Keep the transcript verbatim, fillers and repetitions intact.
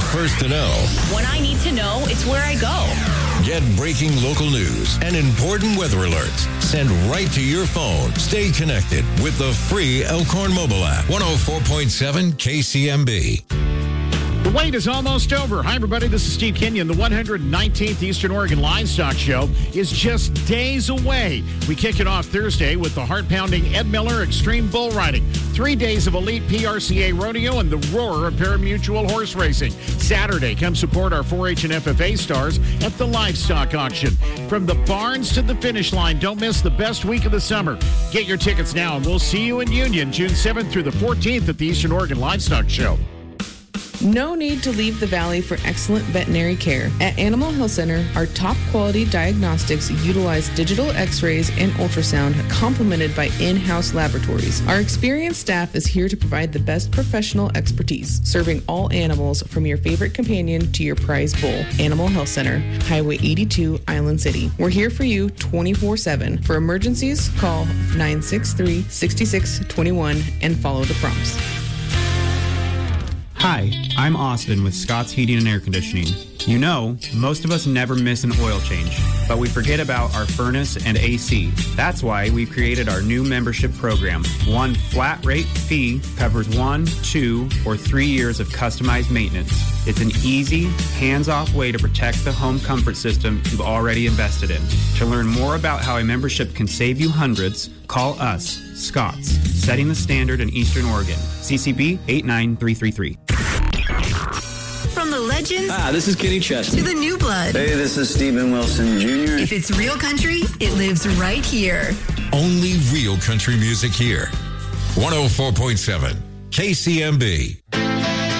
first to know. When I need to know, it's where I go. Get breaking local news and important weather alerts sent right to your phone. Stay connected with the free Elkhorn mobile app. one oh four point seven K C M B. The wait is almost over. Hi, everybody. This is Steve Kenyon. The one hundred nineteenth Eastern Oregon Livestock Show is just days away. We kick it off Thursday with the heart-pounding Ed Miller Extreme Bull Riding. Three days of elite P R C A rodeo and the roar of pari-mutuel horse racing. Saturday, come support our four H and F F A stars at the livestock auction. From the barns to the finish line, don't miss the best week of the summer. Get your tickets now, and we'll see you in Union June seventh through the fourteenth at the Eastern Oregon Livestock Show. No need to leave the valley for excellent veterinary care. At Animal Health Center, our top quality diagnostics utilize digital x-rays and ultrasound complemented by in-house laboratories. Our experienced staff is here to provide the best professional expertise, serving all animals from your favorite companion to your prized bull. Animal Health Center, Highway eighty-two, Island City. We're here for you twenty-four seven. For emergencies, call nine six three, six six two one and follow the prompts. Hi, I'm Austin with Scott's Heating and Air Conditioning. You know, most of us never miss an oil change, but we forget about our furnace and A C. That's why we created our new membership program. One flat rate fee covers one, two, or three years of customized maintenance. It's an easy, hands-off way to protect the home comfort system you've already invested in. To learn more about how a membership can save you hundreds, call us, Scott's, setting the standard in Eastern Oregon. C C B eight nine three three three. From the legends ah, this is Kenny Chesney. to the new blood. Hey, this is Stephen Wilson Junior If it's real country, it lives right here. Only real country music here. one oh four point seven K C M B.